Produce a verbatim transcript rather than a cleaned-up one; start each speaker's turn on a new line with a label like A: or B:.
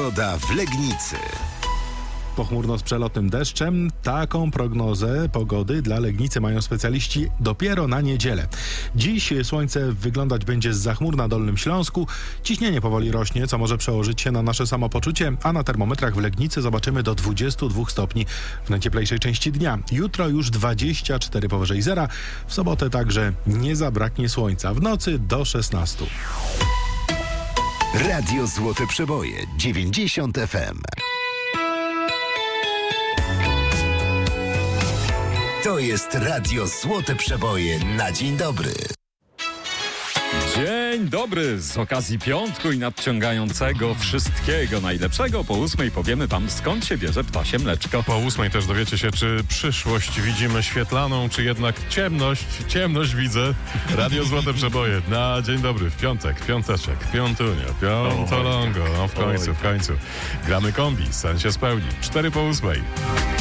A: Pogoda w Legnicy.
B: Pochmurno z przelotnym deszczem. Taką prognozę pogody dla Legnicy mają specjaliści dopiero na niedzielę. Dziś słońce wyglądać będzie zza chmur na Dolnym Śląsku. Ciśnienie powoli rośnie, co może przełożyć się na nasze samopoczucie, a na termometrach w Legnicy zobaczymy do dwudziestu dwóch stopni w najcieplejszej części dnia. Jutro już dwadzieścia cztery powyżej zera. W sobotę także nie zabraknie słońca. W nocy do szesnastu.
A: Radio Złote Przeboje dziewięćdziesiąt F M. To jest Radio Złote Przeboje na dzień dobry.
C: Dzień dobry! Z okazji piątku i nadciągającego wszystkiego najlepszego po ósmej powiemy wam, skąd się bierze ptasie mleczko.
D: Po ósmej też dowiecie się, czy przyszłość widzimy świetlaną, czy jednak ciemność. Ciemność widzę. Radio Złote Przeboje na dzień dobry, w piątek, piąteczek, piątunio, piątolongo. No w końcu, w końcu. Gramy kombi, sen się spełni. Cztery po ósmej.